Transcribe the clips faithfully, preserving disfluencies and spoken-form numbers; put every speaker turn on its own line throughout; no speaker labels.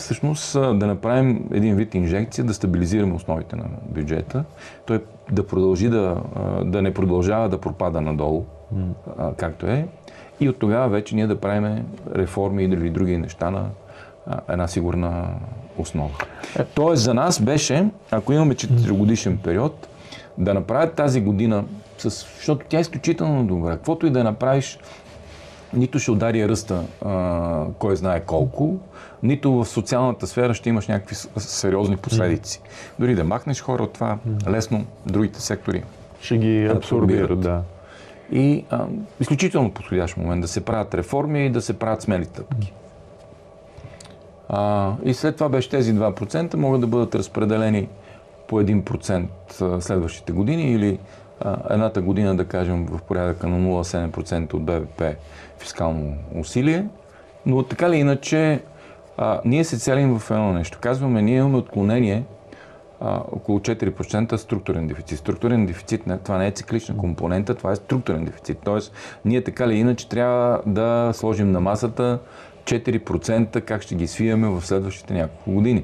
Всъщност да направим един вид инжекция, да стабилизираме основите на бюджета, той да продължи да, да не продължава да пропада надолу, mm. както е, и от тогава вече ние да правим реформи или други неща на една сигурна основа. Е. Тоест за нас беше, ако имаме четиригодишен период, да направят тази година, с, защото тя е изключително добра. Каквото и да направиш, нито ще удари ръста а, кой знае колко, нито в социалната сфера ще имаш някакви сериозни последици. Mm. Дори да махнеш хора от това, mm. лесно другите сектори
ще ги абсорбират. Да.
И а, изключително подходящ момент да се правят реформи и да се правят смели стъпки. А, и след това беше тези два процента могат да бъдат разпределени по един процент следващите години или а, едната година, да кажем, в порядъка на нула цяло и седем процента от Б В П фискално усилие. Но така ли иначе, а, ние се целим в едно нещо. Казваме, ние имаме отклонение а, около четири процента структурен дефицит. Структурен дефицит, не, това не е циклична компонента, това е структурен дефицит. Тоест, ние така ли иначе трябва да сложим на масата четири процента как ще ги свиваме в следващите няколко години.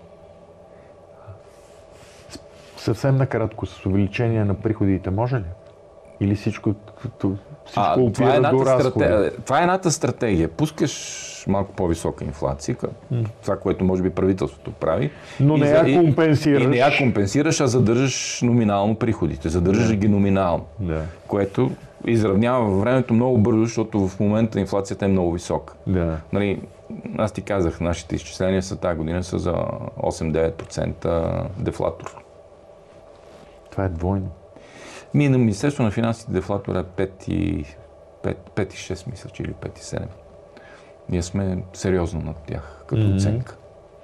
Съвсем накратко, с увеличение на приходите може ли? Или всичко, всичко
а,
опира
това е
до разходи?
Това е едната стратегия. Пускаш малко по-висока инфлация, mm. това, което може би правителството прави.
Но не я компенсираш.
И не я компенсираш, а задържаш номинално приходите. Задържаш yeah. ги номинално. Yeah. Което изравнява във времето много бързо, защото в момента инфлацията е много висока.
Yeah.
Нали, аз ти казах, нашите изчисления са тази година са за осем-девет процента дефлатор.
Това е двойно.
Ми на Министерство на финансите дефлатора е пет и шест, мисля, че или пет и седем. Ние сме сериозно над тях, като mm-hmm. оценка.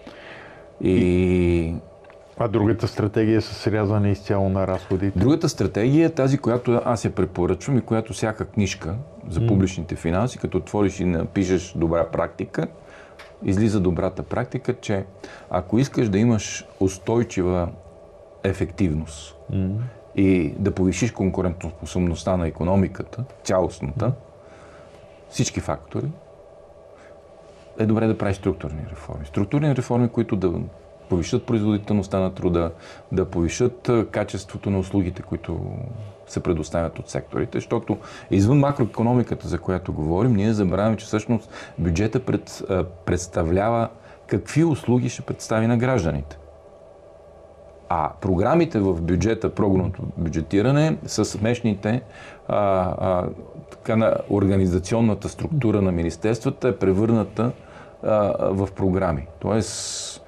И...
А другата стратегия е със срязване изцяло на разходите?
Другата стратегия е тази, която аз я препоръчвам и която всяка книжка за публичните финанси, като отвориш и напишеш добра практика, излиза добрата практика, че ако искаш да имаш устойчива ефективност mm. и да повишиш конкурентоспособността на икономиката, цялостната, всички фактори, е добре да правиш структурни реформи. Структурни реформи, които да повишат производителността на труда, да повишат качеството на услугите, които се предоставят от секторите, защото извън макроекономиката, за която говорим, ние забравяме, че всъщност бюджета пред, представлява какви услуги ще представи на гражданите. А програмите в бюджета, програмното бюджетиране, са смешните, а, а, така на организационната структура на министерствата е превърната а, в програми. Тоест,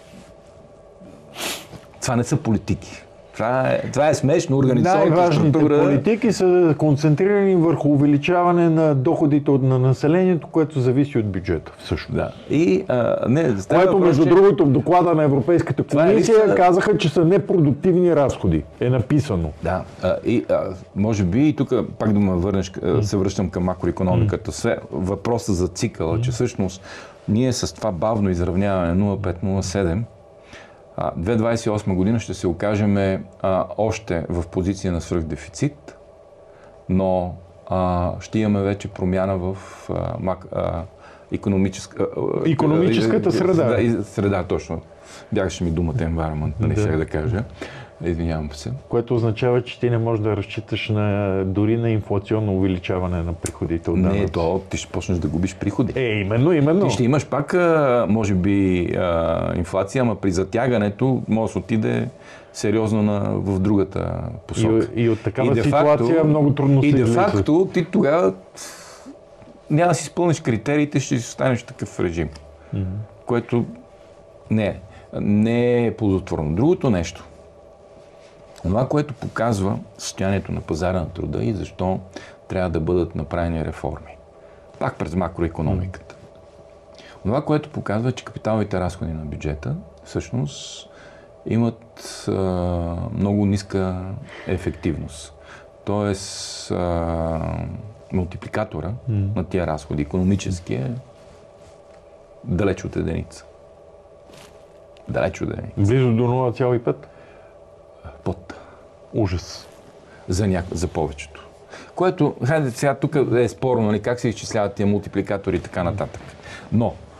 това не са политики. Това е, това е смешно организационната структура.
Най-важните политики са концентрирани върху увеличаване на доходите на населението, което зависи от бюджета. Всъщност.
Да. И, а, не,
което, между че... другото, в доклада на Европейската комисия листа... казаха, че са непродуктивни разходи. Е написано.
Да. А, и а, може би и тук пак да ме върнеш, mm. се връщам към макроекономиката. Mm. Въпросът за цикъла, mm. че всъщност ние с това бавно изравняване нула цяло пет - нула цяло седем две хиляди двадесет и осма година ще се окажем а, още в позиция на свръхдефицит, но а, ще имаме вече промяна в а, мак, а, икономическа, а,
икономическата среда.
Да, среда, точно. Бягаше ми думата environment, не да. Сега да кажа. Извинявам се.
Което означава, че ти не можеш да разчиташ на, дори на инфлационно увеличаване на приходите от данъци.
Не, то ти ще почнеш да губиш приходи.
Е, именно, именно.
Ти ще имаш пак, може би, инфлация, ама при затягането може да се отиде сериозно на, в другата посока.
И, и от такава и ситуация факто, много трудно се
И де-факто ти тогава няма да си изпълниш критериите, ще си останеш такъв режим. Mm-hmm. Което не, не е плодотворно. Другото нещо. Това, което показва състоянието на пазара на труда и защо трябва да бъдат направени реформи. Пак през макроекономиката. Това, което показва, че капиталовите разходи на бюджета всъщност имат а, много ниска ефективност. Тоест, а, мултипликатора mm. на тия разходи, икономически е далеч от единица. Далеч от единица.
Близо до нула цяло и пет?
Под.
Ужас.
За, ня... за повечето. Което, хайде сега тук е спорно, нали, как се изчисляват тия мултипликатори и така нататък. Но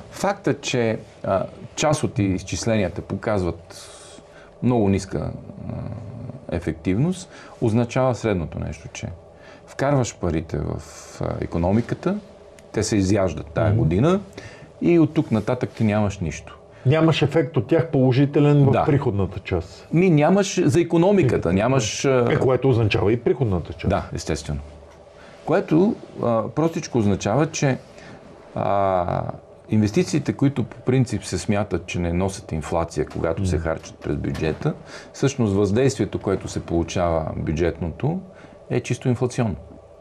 Фактът, че а, част от изчисленията показват много ниска а, ефективност, означава следното нещо, че вкарваш парите в а, икономиката, те се изяждат тая mm-hmm. година и от тук нататък ти нямаш нищо.
Нямаш ефект от тях положителен в
да. приходната
част.
Ми нямаш за икономиката, нямаш...
Е, което означава и приходната част.
Да, естествено. Което а, простичко означава, че а, инвестициите, които по принцип се смятат, че не носят инфлация, когато mm. се харчат през бюджета, всъщност въздействието, което се получава бюджетното, е чисто инфлационно.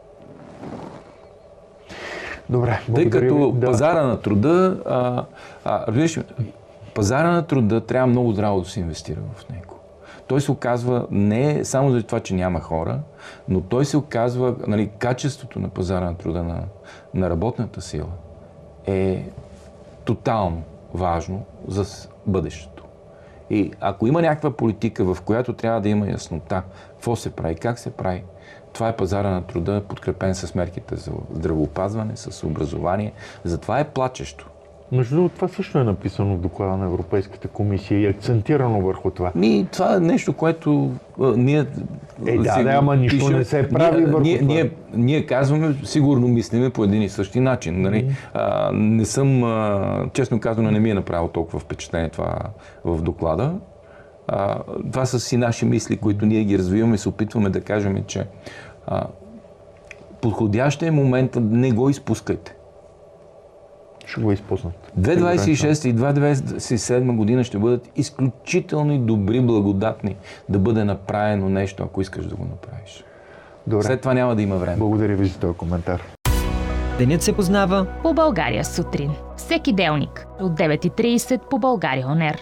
Добре,
Тъй като
да.
пазара на труда, а, а, разлиш, пазара на труда трябва много здраво да се инвестира в него. Той се оказва не само за това, че няма хора, но той се оказва, нали, качеството на пазара на труда на, на работната сила е тотално важно за бъдещето. И ако има някаква политика, в която трябва да има яснота какво се прави, как се прави, това е пазара на труда, подкрепен с мерките за здравеопазване, с образование. Затова е плачещо.
Между другото, това също е написано в доклада на Европейската комисия и акцентирано върху това.
Ми, това е нещо, което а, ние...
Е, да, да, ама нищо пишем, не се прави
ние,
върху
ние,
това.
Ние, ние казваме, сигурно мислиме по един и същи начин. Нали? Mm-hmm. А, не съм, а, честно казано, не ми е направило толкова впечатление това в доклада. А, това са си наши мисли, които ние ги развиваме и се опитваме да кажем, че а, подходящия момент, не го изпускайте.
Ще го изпуснат.
две хиляди двадесет и шеста и две хиляди двадесет и седма година ще бъдат изключително добри, благодатни да бъде направено нещо, ако искаш да го направиш.
Добре.
След това няма да има време.
Благодаря ви за този коментар.
Денят се познава
по България сутрин. Всеки делник от девет и тридесет по България он ер.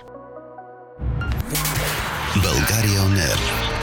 България он ер.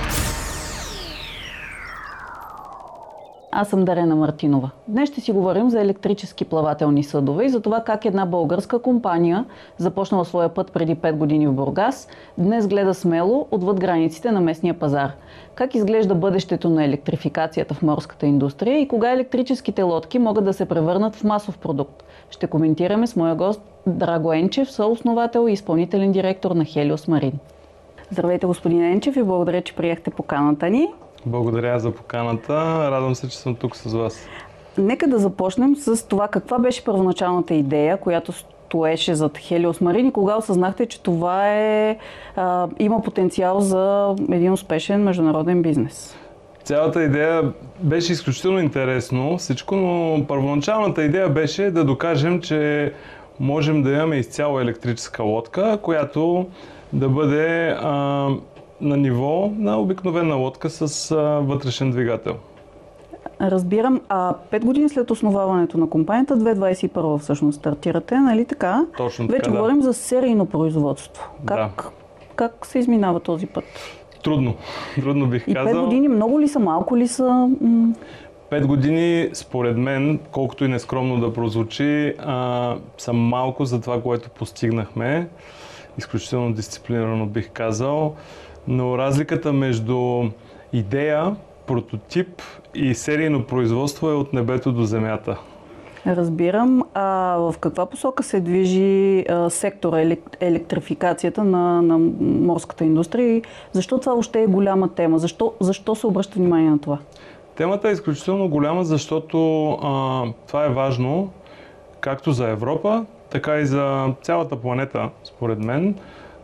Аз съм Дарена Мартинова. Днес ще си говорим за електрически плавателни съдове и за това как една българска компания, започнала своя път преди пет години в Бургас, днес гледа смело отвъд границите на местния пазар. Как изглежда бъдещето на електрификацията в морската индустрия и кога електрическите лодки могат да се превърнат в масов продукт. Ще коментираме с моя гост Драго Енчев, съосновател и изпълнителен директор на Хелиос Марин. Здравейте, господин Енчев, и благодаря, че приехте поканата ни.
Благодаря за поканата. Радвам се, че съм тук с вас.
Нека да започнем с това каква беше първоначалната идея, която стоеше зад Хелиос Марин и кога осъзнахте, че това е, а, има потенциал за един успешен международен бизнес.
Цялата идея беше изключително интересно всичко, но първоначалната идея беше да докажем, че можем да имаме изцяло електрическа лодка, която да бъде а, на ниво на обикновена лодка с а, вътрешен двигател.
Разбирам. А пет години след основаването на компанията, две хиляди двадесет и първа всъщност стартирате, нали така?
Точно така,
Вече
да.
говорим за серийно производство. Как,
Да.
как се изминава този път?
Трудно. Трудно бих
И
казал.
пет години много ли са, малко ли са? М-
Пет години, според мен, колкото и нескромно да прозвучи, а, са малко за това, което постигнахме. Изключително дисциплинирано бих казал. Но разликата между идея, прототип и серийно производство е от небето до земята.
Разбирам. А в каква посока се движи а, сектора елек, електрификацията на, на морската индустрия и защо това въобще е голяма тема? Защо, защо се обръща внимание на това?
Темата е изключително голяма, защото а, това е важно както за Европа, така и за цялата планета, според мен.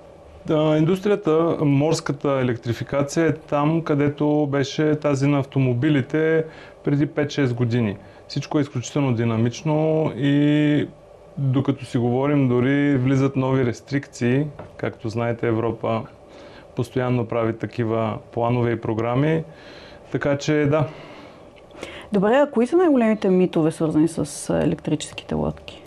А, индустрията, морската електрификация е там, където беше тази на автомобилите преди пет-шест години. Всичко е изключително динамично и докато си говорим, дори влизат нови рестрикции. Както знаете, Европа постоянно прави такива планове и програми. Така че да.
Добре, а кои са най-големите митове, свързани с електрическите лодки?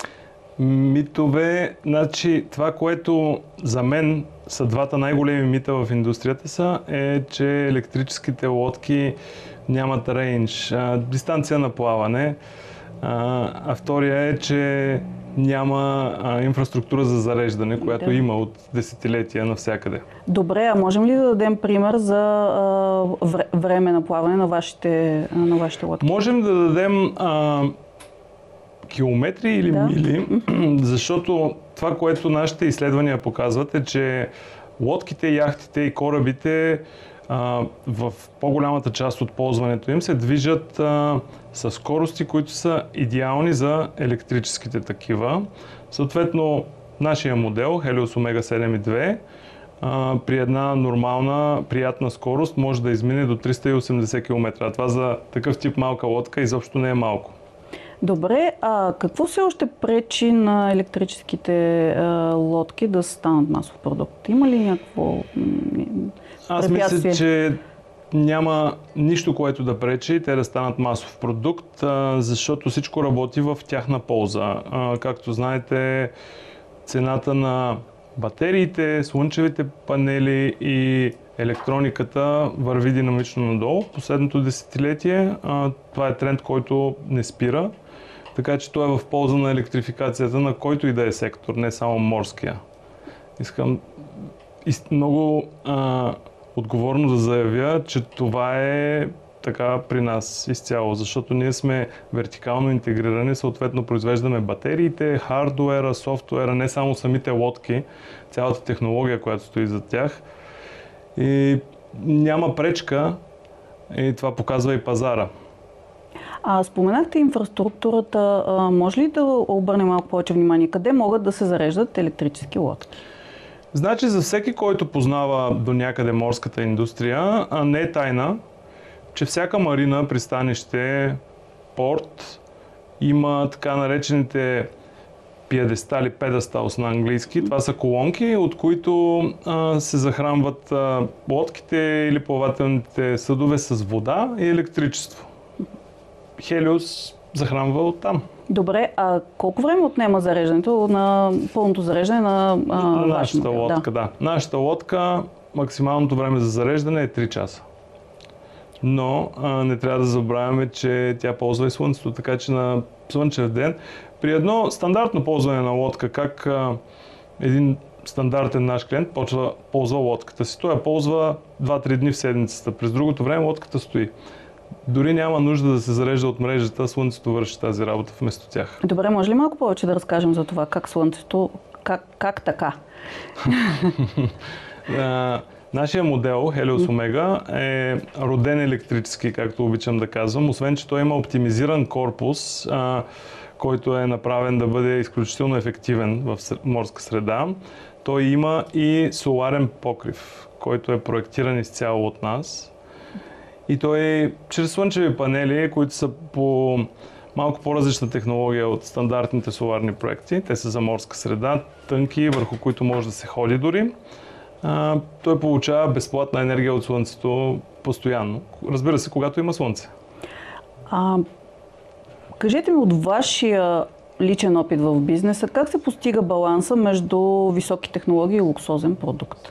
Митове, значи това, което за мен са двата най-големи мита в индустрията са, е, че електрическите лодки нямат рейндж, дистанция на плаване, а, а втория е, че няма а, инфраструктура за зареждане, която
да.
има от десетилетия навсякъде.
Добре, а можем ли да дадем пример за а, вре, време на плаване на вашите, на вашите лодки?
Можем да дадем а, километри или
Да.
мили, защото това, което нашите изследвания показват е, че лодките, яхтите и корабите а, в по-голямата част от ползването им се движат а, с скорости, които са идеални за електрическите такива. Съответно, нашия модел Helios Omega седем и две а, при една нормална, приятна скорост може да измине до триста и осемдесет километра. Това за такъв тип малка лодка изобщо не е малко.
Добре, а какво все още пречи на електрическите а, лодки да станат масов продукт? Има ли някакво м,
Аз
препятствие?
мисля, че няма нищо, което да пречи те да станат масов продукт, а, защото всичко работи в тяхна полза. А, както знаете, цената на батериите, слънчевите панели и електрониката върви динамично надолу. Последното десетилетие а, това е тренд, който не спира, така че той е в полза на електрификацията на който и да е сектор, не само морския. Искам из- много а, отговорно да заявя, че това е така при нас изцяло, защото ние сме вертикално интегрирани, съответно произвеждаме батериите, хардуера, софтуера, не само самите лодки, цялата технология, която стои зад тях. И няма пречка и това показва и пазара.
А споменахте инфраструктурата. А, може ли да обърнем малко повече внимание? Къде могат да се зареждат електрически лодки?
Значи за всеки, който познава до някъде морската индустрия, а не е тайна, че всяка марина, пристанище, порт има така наречените пиедестали, педесталс на английски. Това са колонки, от които а, се захранват а, лодките или плавателните съдове с вода и електричество. Helios захранва оттам.
Добре, а колко време отнема зареждането на пълното зареждане на а,
Нашата
модел?
лодка, да. да. Нашата лодка, максималното време за зареждане е три часа. Но а, не трябва да забравяме, че тя ползва и слънцето, така че на слънчев ден при едно стандартно ползване на лодка, как а, един стандартен наш клиент почва ползва лодката си. Той я ползва два-три дни в седмицата. През другото време лодката стои. Дори няма нужда да се зарежда от мрежата, слънцето върши тази работа вместо тях.
Добре, може ли малко повече да разкажем за това, как слънцето, как, как така?
Uh, нашия модел Helios Omega е роден електрически, както обичам да казвам, освен че той има оптимизиран корпус, uh, който е направен да бъде изключително ефективен в морска среда. Той има и соларен покрив, който е проектиран изцяло от нас. И той чрез слънчеви панели, които са по малко по-различна технология от стандартните соларни проекти. Те са за морска среда, тънки, върху които може да се ходи дори. А, той получава безплатна енергия от слънцето постоянно. Разбира се, когато има слънце.
А, кажете ми от вашия личен опит в бизнеса, как се постига баланса между високи технологии и луксозен продукт?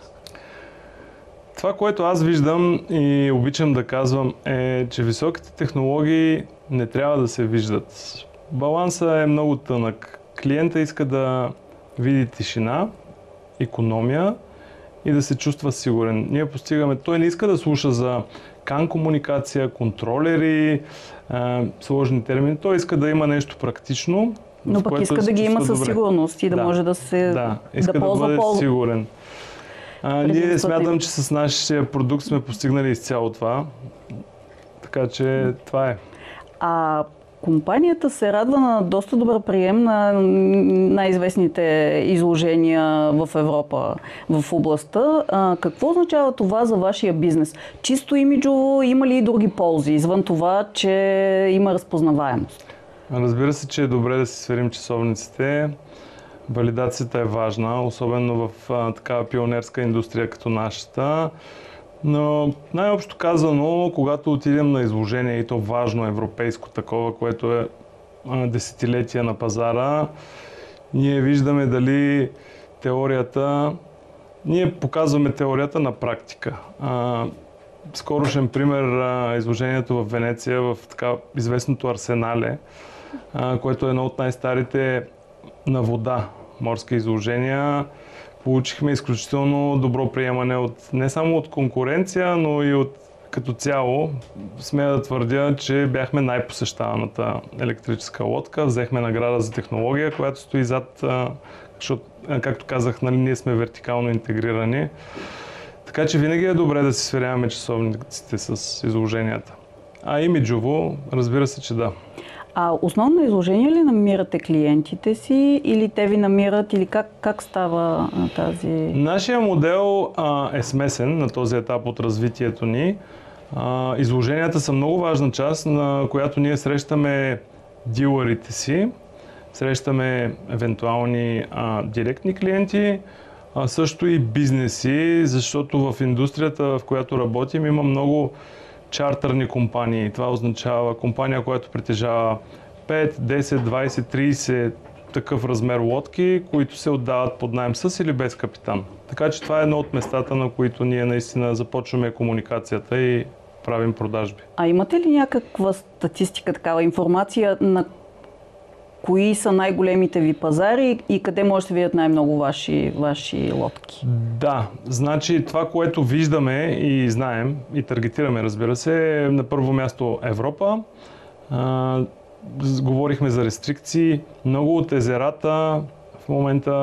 Това, което аз виждам и обичам да казвам е, че високите технологии не трябва да се виждат. Балансът е много тънък. Клиента иска да види тишина, икономия и да се чувства сигурен. Ние постигаме, той не иска да слуша за кан комуникация, контролери, е, сложни термини. Той иска да има нещо практично.
Но пък иска да ги има със сигурност и да,
да
може да се
да, иска
да
да,
ползва
бъде
ползва.
сигурен. А, ние смятам, че с нашия продукт сме постигнали изцяло това. Така че това е.
А компанията се радва на доста добър прием на най-известните изложения в Европа в областта. А, какво означава това за вашия бизнес? Чисто имиджово, има ли и други ползи, извън това, че има разпознаваемост?
Разбира се, че е добре да си сверим часовниците. Валидацията е важна, особено в а, такава пионерска индустрия като нашата. Но най-общо казано, когато отидем на изложение и то важно европейско такова, което е а, десетилетия на пазара, ние виждаме дали теорията, ние показваме теорията на практика. А, скорошен пример а, изложението в Венеция, в така известното Арсенале, а, което е едно от най-старите на вода морски изложения. Получихме изключително добро приемане от, не само от конкуренция, но и от като цяло смея да твърдя, че бяхме най-посещаваната електрическа лодка. Взехме награда за технология, която стои зад, защото, както казах, нали, ние сме вертикално интегрирани. Така че винаги е добре да си сверяваме часовниците с изложенията. А имиджово, разбира се, че да.
А основно изложение ли намирате клиентите си или те ви намират, или как, как става а, тази...
Нашия модел а, е смесен на този етап от развитието ни. А, изложенията са много важна част, на която ние срещаме дилърите си, срещаме евентуални а, директни клиенти, а също и бизнеси, защото в индустрията, в която работим, има много чартърни компании. Това означава компания, която притежава пет, десет, двайсет, трийсет такъв размер лодки, които се отдават под наем с или без капитан. Така че това е едно от местата, на които ние наистина започваме комуникацията и правим продажби.
А имате ли някаква статистика, такава информация на кои са най-големите ви пазари и къде може да се видят най-много ваши, ваши лодки?
Да, значи това, което виждаме и знаем и таргетираме, разбира се, е на първо място Европа. А, говорихме за рестрикции. Много от езерата в момента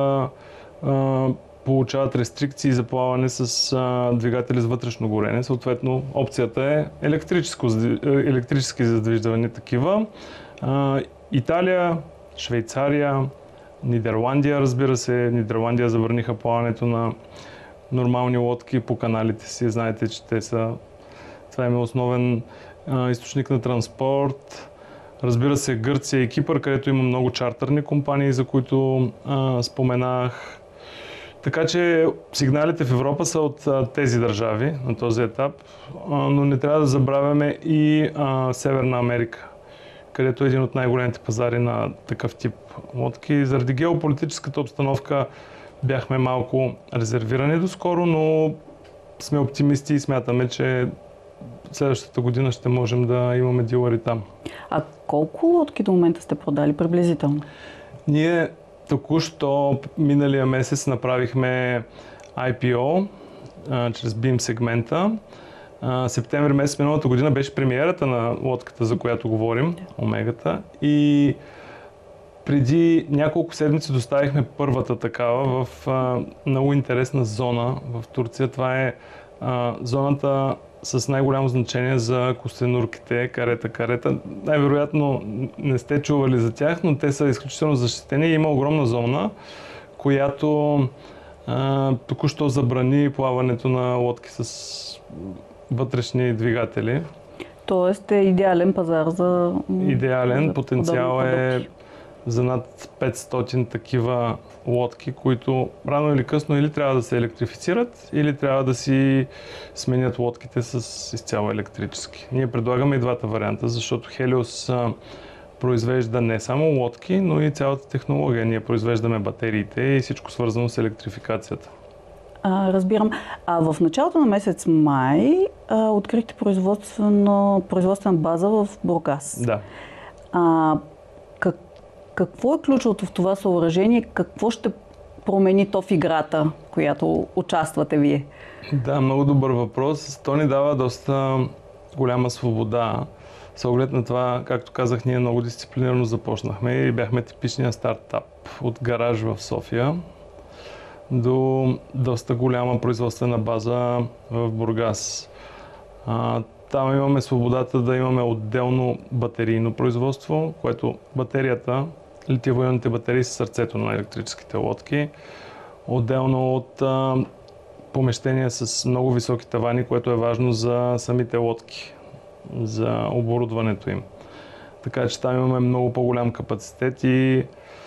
а, получават рестрикции за плаване с а, двигатели с вътрешно горене. Съответно, опцията е електрическо, електрически задвижване такива. А, Италия, Швейцария, Нидерландия, разбира се. Нидерландия забраниха плаването на нормални лодки по каналите си. Знаете, че те са... Това е основен а, източник на транспорт. Разбира се, Гърция и Кипър, където има много чартърни компании, за които а, споменах. Така че сигналите в Европа са от а, тези държави на този етап, а, но не трябва да забравяме и а, Северна Америка, където е един от най-големите пазари на такъв тип лодки. Заради геополитическата обстановка бяхме малко резервирани доскоро, но сме оптимисти и смятаме, че следващата година ще можем да имаме дилъри там. А
колко лодки до момента сте продали приблизително?
Ние току-що миналия месец направихме Ай Пи О а, чрез бим сегмента. А, септември месец миналата година беше премиерата на лодката, за която говорим, Омегата. И преди няколко седмици доставихме първата такава в а, много интересна зона в Турция. Това е а, зоната с най-голямо значение за костенурките, карета-карета. Най-вероятно не сте чували за тях, но те са изключително защитени и има огромна зона, която а, току-що забрани плаването на лодки с вътрешни двигатели.
Тоест е идеален пазар за...
Идеален.
За
потенциал е за над петстотин такива лодки, които рано или късно или трябва да се електрифицират, или трябва да си сменят лодките с изцяло електрически. Ние предлагаме и двата варианта, защото Helios произвежда не само лодки, но и цялата технология. Ние произвеждаме батериите и всичко свързано с електрификацията.
А, разбирам. А в началото на месец май а, открихте производствена база в Бургас.
Да.
А, как, какво е ключовото в това съоръжение? Какво ще промени то в играта, в която участвате вие?
Да, много добър въпрос. То ни дава доста голяма свобода. С оглед на това, както казах, ние много дисциплинирано започнахме и бяхме типичния стартап от гараж в София до доста голяма производствена база в Бургас. А, там имаме свободата да имаме отделно батерийно производство, което батерията, литиево-ионните батерии са сърцето на електрическите лодки. Отделно от а, помещения с много високи тавани, което е важно за самите лодки, за оборудването им. Така че там имаме много по-голям капацитет и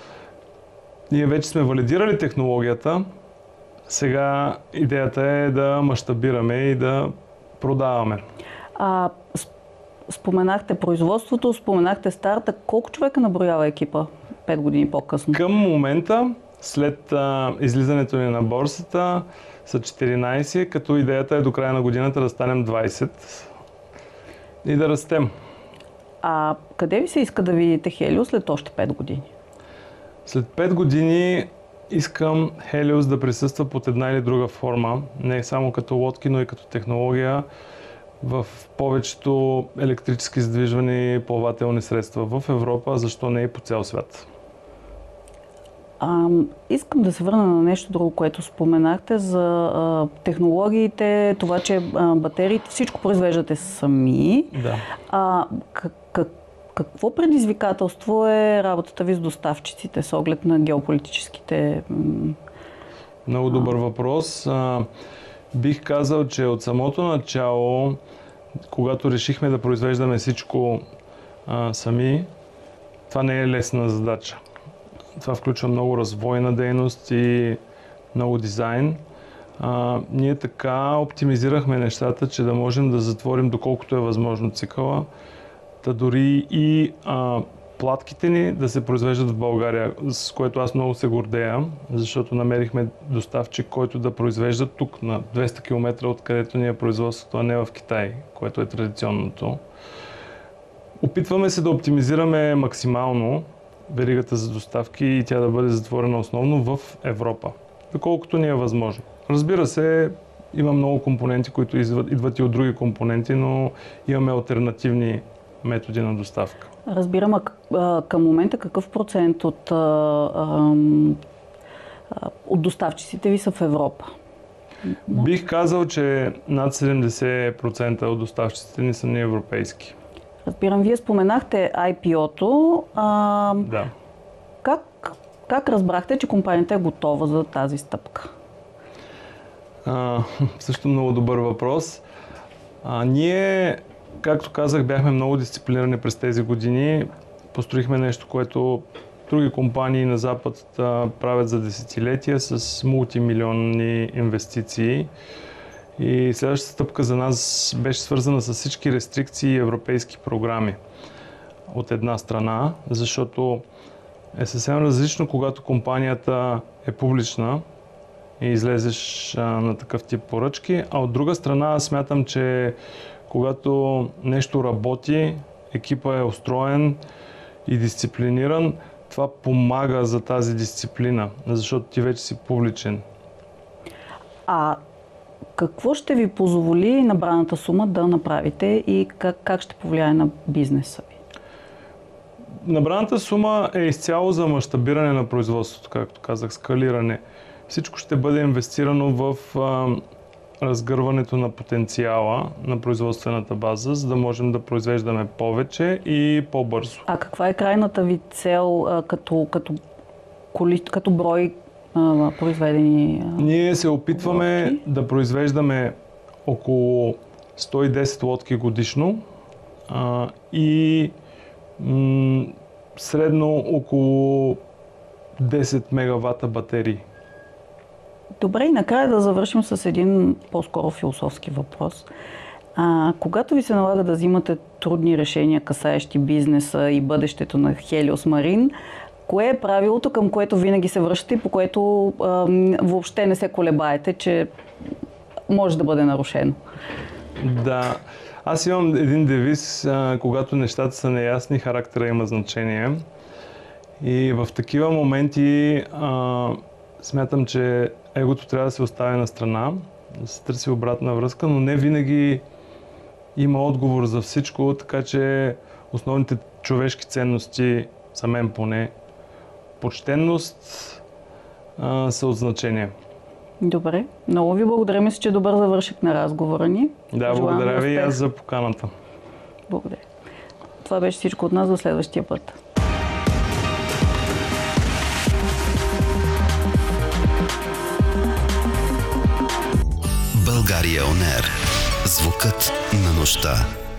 ние вече сме валидирали технологията. Сега идеята е да мащабираме и да продаваме.
А, споменахте производството, споменахте старта. Колко човека наброява екипа пет години по-късно?
Към момента, след а, излизането ни на борсата, са четиринайсет, като идеята е до края на годината да станем двайсет и да растем.
А къде ви се иска да видите Helios след още пет години?
След пет години искам Helios да присъства под една или друга форма, не само като лодки, но и като технология в повечето електрически задвижвани плавателни средства в Европа, защо не и по цял свят.
А, искам да се върна на нещо друго, което споменахте за а, технологиите, това, че а, батериите, всичко произвеждате сами.
Да.
А, как, как, какво предизвикателство е работата ви с доставчиците с оглед на геополитическите...
Много добър въпрос. А, бих казал, че от самото начало, когато решихме да произвеждаме всичко а, сами, това не е лесна задача. Това включва много развойна дейност и много дизайн. А, ние така оптимизирахме нещата, че да можем да затворим доколкото е възможно цикъла, да дори и а, платките ни да се произвеждат в България, с което аз много се гордея, защото намерихме доставчик, който да произвежда тук на двеста километра, откъдето ни е производството, а не в Китай, което е традиционното. Опитваме се да оптимизираме максимално веригата за доставки и тя да бъде затворена основно в Европа, доколкото ни е възможно. Разбира се, има много компоненти, които идват, идват и от други компоненти, но имаме алтернативни методи на доставка.
Разбирам, а към момента какъв процент от, а, а, от доставчиците ви са в Европа?
Бих казал, че над седемдесет процента от доставчиците ни са неевропейски.
Разбирам, вие споменахте ай пи о-то. А,
да.
Как, как разбрахте, че компанията е готова за тази стъпка?
А, също много добър въпрос. А, ние, както казах, бяхме много дисциплинирани през тези години. Построихме нещо, което други компании на Запад а, правят за десетилетия с мултимилионни инвестиции. И следващата стъпка за нас беше свързана с всички рестрикции и европейски програми от една страна, защото е съвсем различно, когато компанията е публична и излезеш а, на такъв тип поръчки, а от друга страна смятам, че когато нещо работи, екипа е устроен и дисциплиниран, това помага за тази дисциплина, защото ти вече си публичен.
А какво ще ви позволи набраната сума да направите и как, как ще повлияе на бизнеса ви?
Набраната сума е изцяло за мащабиране на производството, както казах, скалиране. Всичко ще бъде инвестирано в а, разгърването на потенциала на производствената база, за да можем да произвеждаме повече и по-бързо.
А каква е крайната ви цел а, като, като, коли, като брой а, произведени? А,
Ние се опитваме лодки да произвеждаме около сто и десет лодки годишно а, и м- средно около десет мегавата батерии.
Добре, и накрая да завършим с един по-скоро философски въпрос. А, когато ви се налага да взимате трудни решения, касаещи бизнеса и бъдещето на Helios Marine, кое е правилото, към което винаги се връщате и по което а, въобще не се колебаете, че може да бъде нарушено?
Да, аз имам един девиз, а, когато нещата са неясни, характера има значение. И в такива моменти а, смятам, че егото трябва да се остави на страна, да се търси обратна връзка, но не винаги има отговор за всичко, така че основните човешки ценности, за мен поне, почтенност а, са от значение.
Добре, много ви благодаря. Мисля, че добър завършек на разговора ни.
Да,
Желаем
благодаря ви и
успех.
аз за поканата.
Благодаря. Това беше всичко от нас до следващия път.
България On Air. Звукът на нощта.